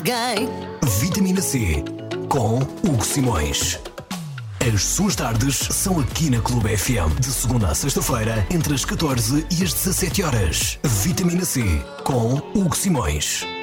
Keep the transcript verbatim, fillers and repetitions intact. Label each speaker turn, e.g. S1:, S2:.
S1: Gay.
S2: Vitamina C com Hugo Simões. As suas tardes são aqui na Clube F M, de segunda a sexta-feira, entre as catorze e as dezassete horas. Vitamina C com Hugo Simões.